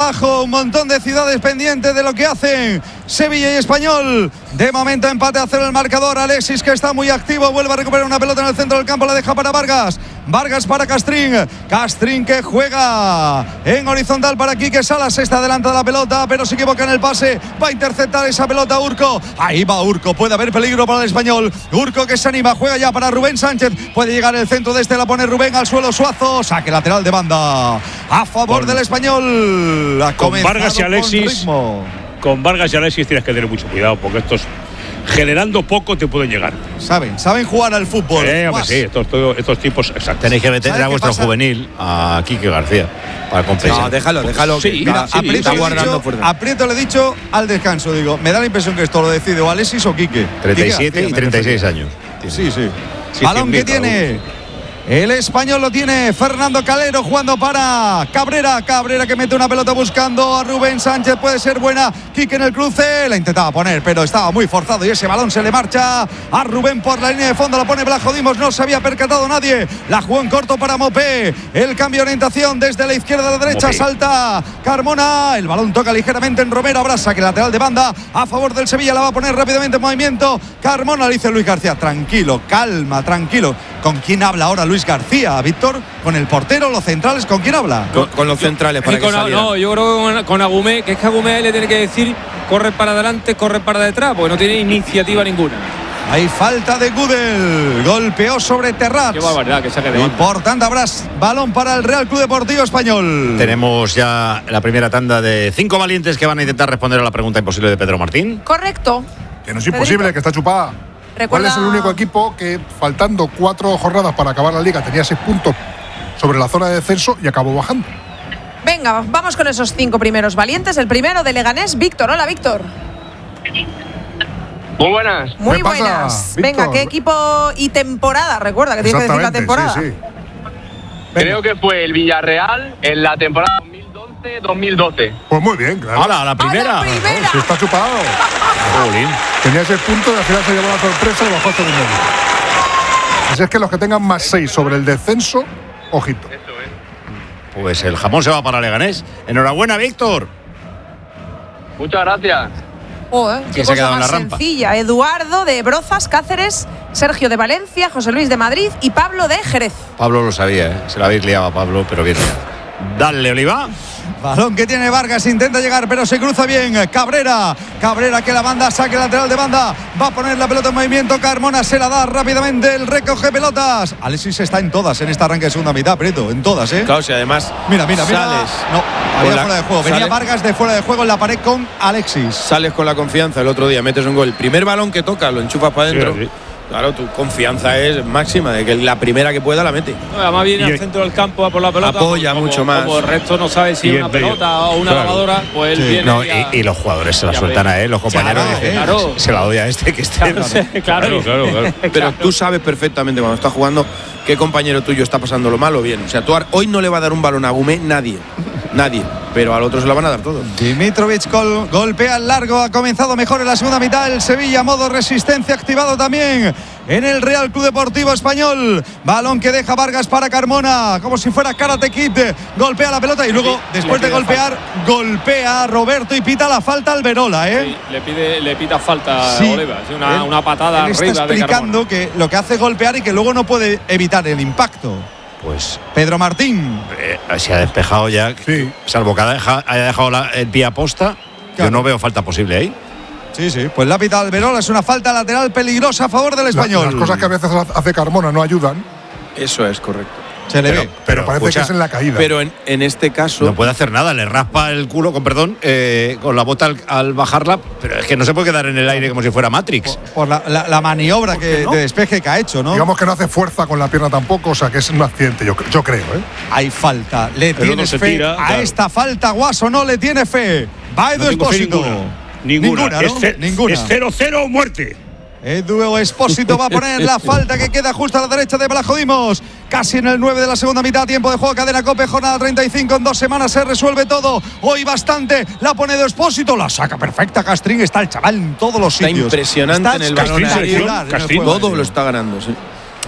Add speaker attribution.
Speaker 1: abajo, un montón de ciudades pendientes de lo que hacen Sevilla y Español. De momento empate a 0 el marcador. Alexis, que está muy activo, vuelve a recuperar una pelota en el centro del campo, la deja para Vargas. Vargas para Castrín. Castrín que juega en horizontal para Quique Salas. Está delante de la pelota, pero se equivoca en el pase. Va a interceptar esa pelota Urco. Ahí va Urco. Puede haber peligro para el Español. Urco que se anima. Juega ya para Rubén Sánchez. Puede llegar el centro de la pone Rubén al suelo. Suazo. Saque lateral de banda a favor del Español.
Speaker 2: Con Vargas y Alexis. Con Vargas y Alexis tienes que tener mucho cuidado, porque estos, generando poco, te pueden llegar.
Speaker 1: Saben jugar al fútbol.
Speaker 2: Hombre, sí, estos tipos, exacto.
Speaker 3: Tenéis que meter a vuestro juvenil, a Quique García, para compensar.
Speaker 4: No, déjalo.
Speaker 1: Sí, mira, Aprieto le he dicho al descanso. Digo, me da la impresión que esto lo decide o Alexis o Quique.
Speaker 3: 37 y 36 años.
Speaker 1: Sí. Balón que tiene el Español, lo tiene Fernando Calero jugando para Cabrera que mete una pelota buscando a Rubén Sánchez. Puede ser buena. Quique en el cruce, la intentaba poner, pero estaba muy forzado y ese balón se le marcha a Rubén por la línea de fondo. La pone Blajo Dimos, no se había percatado nadie. La jugó en corto para Mopé. El cambio de orientación desde la izquierda a la derecha. Mopé. Salta Carmona, el balón toca ligeramente en Romero. Habrá saque lateral de banda a favor del Sevilla. La va a poner rápidamente en movimiento Carmona, le dice Luis García. Tranquilo, calma, tranquilo. ¿Con quién habla ahora Luis García, Víctor? ¿Con el portero, los centrales? ¿Con quién habla?
Speaker 4: Con los centrales para que saliera.
Speaker 5: No, yo creo que con Agumé, que es que Agumé le tiene que decir corre para adelante, corre para detrás, porque no tiene iniciativa ninguna.
Speaker 1: Hay falta de Gudel, golpeó sobre Terrats.
Speaker 5: Qué barbaridad que saque de banda.
Speaker 1: Y por tanto habrá balón para el Real Club Deportivo Español.
Speaker 3: Tenemos ya la primera tanda de 5 valientes que van a intentar responder a la pregunta imposible de Pedro Martín.
Speaker 6: Correcto.
Speaker 7: Que no es imposible,
Speaker 6: Pedrito,
Speaker 7: que está chupada. ¿Cuál es el único equipo que, faltando 4 jornadas para acabar la liga, tenía 6 puntos sobre la zona de descenso y acabó bajando?
Speaker 6: Venga, vamos con esos 5 primeros valientes. El primero de Leganés, Víctor. Hola, Víctor.
Speaker 8: Muy buenas.
Speaker 6: Muy buenas. Venga, ¿qué equipo y temporada? Recuerda que tienes que decir la temporada.
Speaker 7: Sí.
Speaker 8: Creo que fue el Villarreal en la temporada 2011-2012.
Speaker 7: Pues muy bien, claro.
Speaker 3: ¡Hala, la primera!
Speaker 7: Sí, está chupado. Tenía 6 puntos y al final se llevó la sorpresa y bajó hasta el medio. Así es que los que tengan más 6 sobre el descenso, ojito.
Speaker 3: Pues el jamón se va para Leganés. Enhorabuena, Víctor.
Speaker 8: Muchas gracias.
Speaker 6: Qué
Speaker 3: se ha quedado
Speaker 6: cosa
Speaker 3: en la
Speaker 6: más
Speaker 3: rampa.
Speaker 6: sencilla. Eduardo de Brozas, Cáceres, Sergio de Valencia, José Luis de Madrid y Pablo de Jerez.
Speaker 3: Pablo lo sabía, se la habéis liado a Pablo, pero bien. Dale, Oliva.
Speaker 1: Balón que tiene Vargas, intenta llegar, pero se cruza bien. Cabrera que la banda, saque lateral de banda. Va a poner la pelota en movimiento. Carmona se la da rápidamente. El recoge pelotas. Alexis está en todas en este arranque de segunda mitad, Prieto. En todas, ¿eh?
Speaker 4: Claro, si además.
Speaker 1: Mira.
Speaker 4: Sales.
Speaker 1: No, había fuera de juego. Venía Vargas de fuera de juego en la pared con Alexis.
Speaker 4: Sales con la confianza. El otro día metes un gol. El primer balón que toca lo enchufas para adentro.
Speaker 2: Sí.
Speaker 4: Claro, tu confianza es máxima de que la primera que pueda la mete.
Speaker 5: No, además viene al centro del campo a por la pelota.
Speaker 4: Apoya mucho más.
Speaker 5: Como el resto no sabe si es una pelota o una lavadora, pues él viene.
Speaker 3: No, y los jugadores se la sueltan a él, los compañeros.
Speaker 5: Claro.
Speaker 3: Se la doy a este que esté.
Speaker 5: Claro.
Speaker 4: Pero tú sabes perfectamente cuando estás jugando qué compañero tuyo está pasando lo mal o bien. O sea, tú hoy no le va a dar un balón a Gumé nadie. Pero al otro se lo van a dar todo.
Speaker 1: Dimitrovic golpea el largo. Ha comenzado mejor en la segunda mitad el Sevilla. Modo resistencia activado también en el Real Club Deportivo Español. Balón que deja Vargas para Carmona, como si fuera Karate Kid. Golpea la pelota y luego, después de golpear, golpea a Roberto y pita la falta al Verola, ¿eh?
Speaker 5: Sí, le pita falta a Oliva. Una patada
Speaker 1: él
Speaker 5: arriba
Speaker 1: está
Speaker 5: de
Speaker 1: explicando que lo que hace es golpear y que luego no puede evitar el impacto.
Speaker 3: Pues
Speaker 1: Pedro Martín
Speaker 3: se ha despejado ya, salvo que haya dejado el pie a posta. Yo no veo falta posible ahí.
Speaker 1: Sí, pues la pita Alberola, es una falta lateral peligrosa a favor del Español.
Speaker 7: Las cosas que a veces hace Carmona no ayudan.
Speaker 4: Eso es correcto.
Speaker 1: Se le ve.
Speaker 7: Pero parece que es en la caída.
Speaker 4: Pero en este caso.
Speaker 3: No puede hacer nada, le raspa el culo, con la bota al bajarla, pero es que no se puede quedar en el aire como si fuera Matrix.
Speaker 1: Por la maniobra de despeje que ha hecho, ¿no?
Speaker 7: Digamos que no hace fuerza con la pierna tampoco, o sea que es un accidente, yo creo, ¿eh?
Speaker 1: Hay falta. ¿Le
Speaker 2: pero
Speaker 1: tienes
Speaker 2: no
Speaker 1: fe
Speaker 2: tira,
Speaker 1: a
Speaker 2: claro.
Speaker 1: esta falta, Guaso? ¿No le tiene fe? Va Edu Expósito.
Speaker 2: Ninguna.
Speaker 1: ¿no?
Speaker 2: Ninguna. Es 0-0 o muerte.
Speaker 1: Edu Expósito va a poner la falta que queda justo a la derecha de Blajodimos. Casi en el 9 de la segunda mitad. Tiempo de juego, cadena COPE, jornada 35. En 2 semanas se resuelve todo. Hoy bastante. La pone Edu Expósito. La saca perfecta Castrín. Está el chaval en todos los sitios.
Speaker 4: Está impresionante en el balón.
Speaker 2: Castrín.
Speaker 4: Todo lo está ganando, sí.